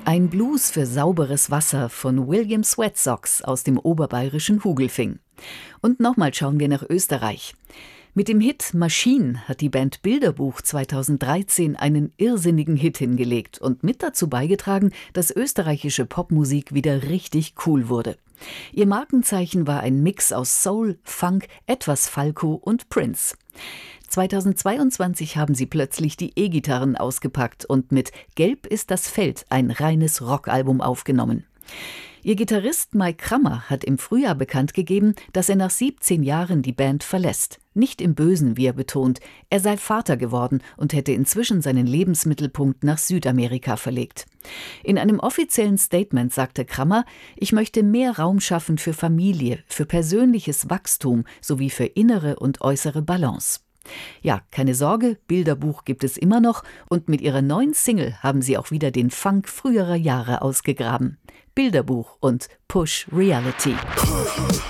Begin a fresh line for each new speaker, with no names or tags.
Ein Blues für sauberes Wasser von William Sweat Socks aus dem oberbayerischen Hugelfing. Und nochmal schauen wir nach Österreich. Mit dem Hit Maschinen hat die Band Bilderbuch 2013 einen irrsinnigen Hit hingelegt und mit dazu beigetragen, dass österreichische Popmusik wieder richtig cool wurde. Ihr Markenzeichen war ein Mix aus Soul, Funk, etwas Falco und Prince. 2022 haben sie plötzlich die E-Gitarren ausgepackt und mit Gelb ist das Feld ein reines Rockalbum aufgenommen. Ihr Gitarrist Mike Krammer hat im Frühjahr bekannt gegeben, dass er nach 17 Jahren die Band verlässt. Nicht im Bösen, wie er betont. Er sei Vater geworden und hätte inzwischen seinen Lebensmittelpunkt nach Südamerika verlegt. In einem offiziellen Statement sagte Krammer: „Ich möchte mehr Raum schaffen für Familie, für persönliches Wachstum sowie für innere und äußere Balance." Ja, keine Sorge, Bilderbuch gibt es immer noch und mit ihrer neuen Single haben sie auch wieder den Funk früherer Jahre ausgegraben. Bilderbuch und Push Reality.